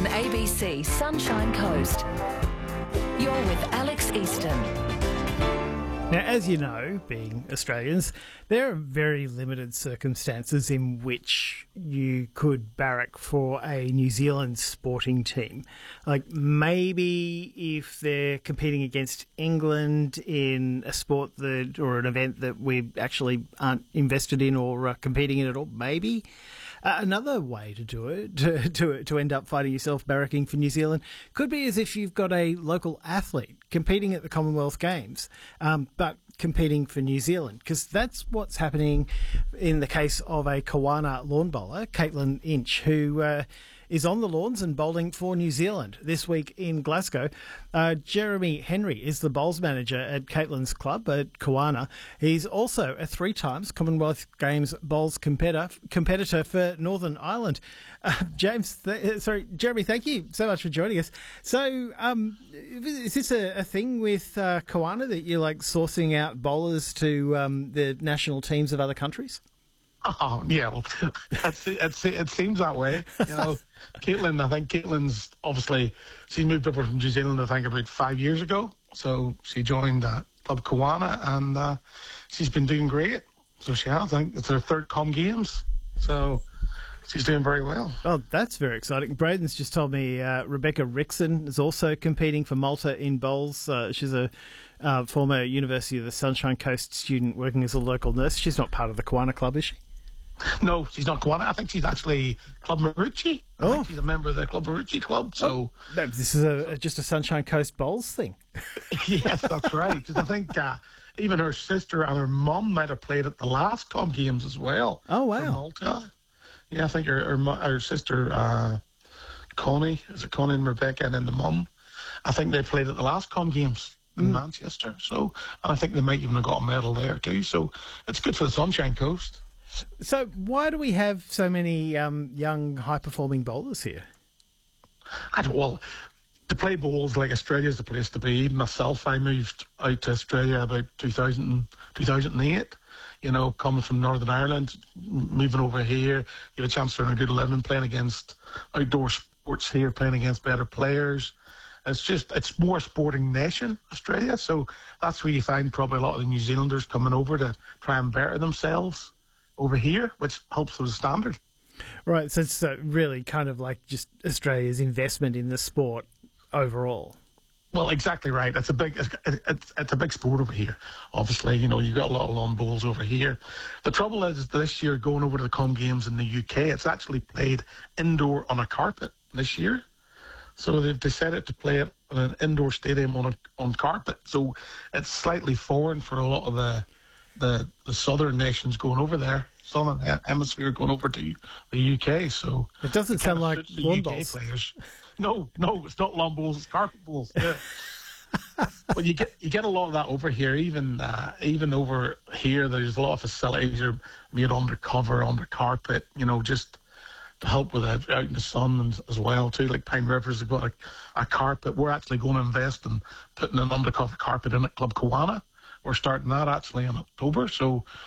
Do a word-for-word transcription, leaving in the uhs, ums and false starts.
on A B C Sunshine Coast. You're with Alex Easton. Now, as you know, being Australians, there are very limited circumstances in which you could barrack for a New Zealand sporting team. Like maybe if they're competing against England in a sport that or an event that we actually aren't invested in or uh, competing in at all, maybe. Uh, another way to do it, to, to to end up finding yourself barracking for New Zealand, could be as if you've got a local athlete competing at the Commonwealth Games, um, but competing for New Zealand, because that's what's happening in the case of a Kawana lawn bowler, Caitlin Inch, who uh, is on the lawns and bowling for New Zealand this week in Glasgow. Uh, Jeremy Henry is the bowls manager at Caitlin's club at Kawana. He's also a three times Commonwealth Games bowls competitor, competitor for Northern Ireland. Uh, James, th- sorry, Jeremy, thank you so much for joining us. So, um, is this a, a thing with uh, Kawana that you're like sourcing out bowlers to um, the national teams of other countries? Oh, yeah, well, it's, it's, it seems that way. You know, Caitlin, I think Caitlin's obviously, she moved over from New Zealand, I think, about five years ago. So she joined uh, Club Kawana, and uh, she's been doing great. So she has, I think it's her third Com Games. So she's doing very well. Oh, that's very exciting. Braden's just told me uh, Rebecca Rickson is also competing for Malta in bowls. Uh, she's a uh, former University of the Sunshine Coast student working as a local nurse. She's not part of the Kawana Club, is she? No, she's not Kawana. I think she's actually Club Marucci. I oh. think she's a member of the Club Marucci Club. So oh, this is a, just a Sunshine Coast bowls thing. Yes, that's right. Because I think uh, even her sister and her mum might have played at the last Com Games as well. Oh, wow. For Malta. Yeah, I think her her, her sister, uh, Connie, is it Connie and Rebecca, and then the mum, I think they played at the last Com Games in mm. Manchester. So, and I think they might even have got a medal there too. So it's good for the Sunshine Coast. So why do we have so many um, young, high-performing bowlers here? I don't, well, to play bowls, like Australia's the place to be. Myself, I moved out to Australia about two thousand, two thousand eight. You know, coming from Northern Ireland, moving over here, you have a chance to earn a good living playing against outdoor sports here, playing against better players. It's just, it's more sporting nation, Australia. So that's where you find probably a lot of the New Zealanders coming over to try and better themselves over here, which helps with the standard. Right, so it's uh, really kind of like just Australia's investment in the sport overall. Well, exactly right. It's a big, it's, it's, it's a big sport over here. Obviously, you know, you've got a lot of lawn bowls over here. The trouble is, this year going over to the Com Games in the U K, it's actually played indoor on a carpet this year. So they've decided to play it in an indoor stadium on a, on carpet. So it's slightly foreign for a lot of the the, the southern nations going over there. Southern hemisphere going over to the U K. So it doesn't it sound like lawn bowls. Players. No, no, it's not lawn bowls, it's carpet bowls. Yeah. Well, you get you get a lot of that over here. Even uh, even over here, there's a lot of facilities are made under cover, under carpet. You know, just to help with that out in the sun and, as well too. Like Pine Rivers have got a, a carpet. We're actually going to invest in putting an undercover carpet in at Club Kawana. We're starting that actually in October, so